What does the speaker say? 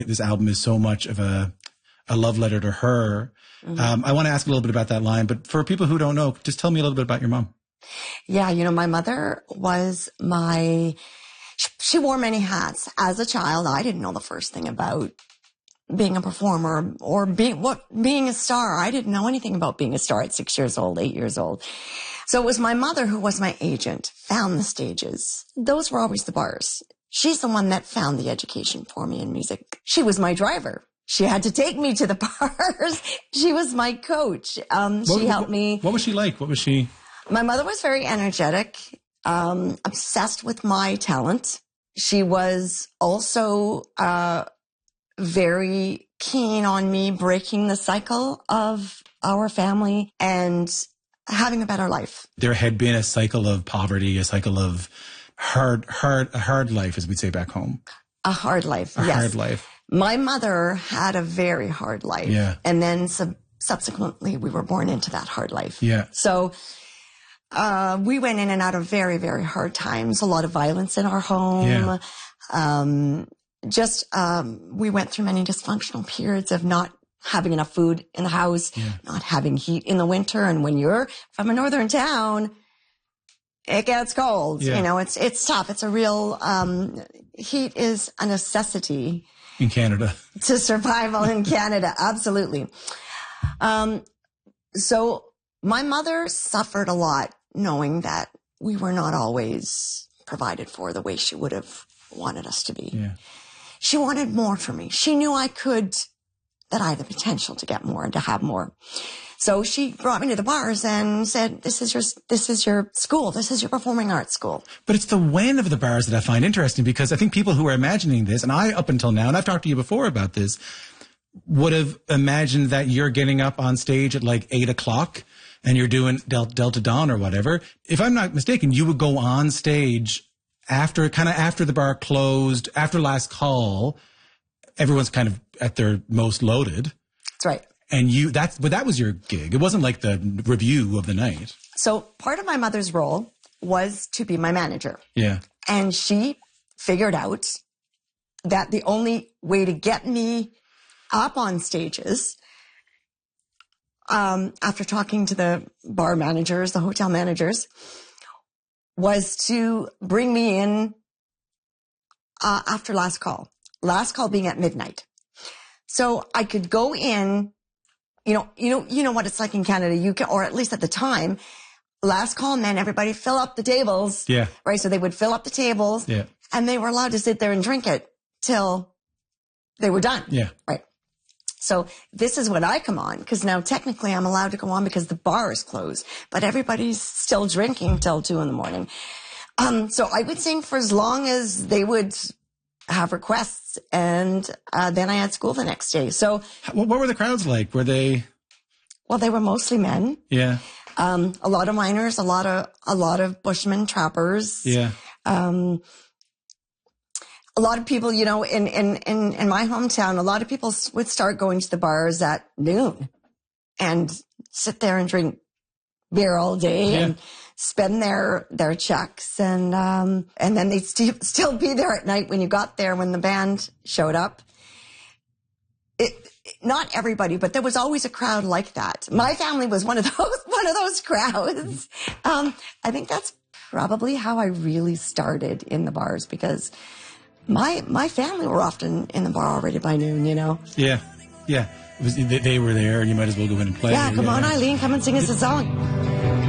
This album is so much of a love letter to her. Mm-hmm. I want to ask a little bit about that line, but for people who don't know, just tell me a little bit about your mom. Yeah, you know, my mother was she wore many hats. As a child, I didn't know the first thing about being a performer or being a star. I didn't know anything about being a star at 6 years old, 8 years old. So it was my mother who was my agent, found the stages. Those were always the bars. She's the one that found the education for me in music. She was my driver. She had to take me to the bars. She was my coach. She helped me. What was she like? What was she? My mother was very energetic, obsessed with my talent. She was also very keen on me breaking the cycle of our family and having a better life. There had been a cycle of poverty, a cycle of a hard life, as we'd say back home. A hard life, yes. A hard life. My mother had a very hard life. Yeah. And then subsequently, we were born into that hard life. Yeah. So we went in and out of very, very hard times, a lot of violence in our home. Yeah. We went through many dysfunctional periods of not having enough food in the house, not having heat in the winter. And when you're from a northern town, it gets cold. Yeah. You know, it's tough. It's a real, heat is a necessity. In Canada. To survival in Canada. Absolutely. So my mother suffered a lot knowing that we were not always provided for the way she would have wanted us to be. Yeah. She wanted more for me. She knew that I had the potential to get more and to have more. So she brought me to the bars and said, this is your school. This is your performing arts school. But it's the when of the bars that I find interesting, because I think people who are imagining this, and I, up until now, and I've talked to you before about this, would have imagined that you're getting up on stage at like 8 o'clock and you're doing Delta Dawn or whatever. If I'm not mistaken, you would go on stage after the bar closed, after last call. Everyone's kind of at their most loaded. That's right. And that was your gig. It wasn't like the review of the night. So part of my mother's role was to be my manager. Yeah. And she figured out that the only way to get me up on stages, after talking to the bar managers, the hotel managers, was to bring me in after last call. Last call being at midnight. So I could go in. You know what it's like in Canada. Or at least at the time, last call meant everybody fill up the tables. Yeah. Right. So they would fill up the tables. Yeah. And they were allowed to sit there and drink it till they were done. Yeah. Right. So this is when I come on, because now technically I'm allowed to go on because the bar is closed, but everybody's still drinking till 2 a.m. So I would sing for as long as they would have requests, and then I had school the next day. So what were the crowds like? Were they? Well, they were mostly men. Yeah. A lot of miners, a lot of bushmen, trappers. Yeah. A lot of people, you know, in my hometown, a lot of people would start going to the bars at noon and sit there and drink beer all day and spend their checks. And then they'd still be there at night when you got there, when the band showed up. Not everybody, but there was always a crowd like that. My family was one of those crowds. I think that's probably how I really started in the bars, because my family were often in the bar already by noon, you know? Yeah. Yeah. They were there, and you might as well go in and play. Yeah, come on, Eileen, come and sing us a song.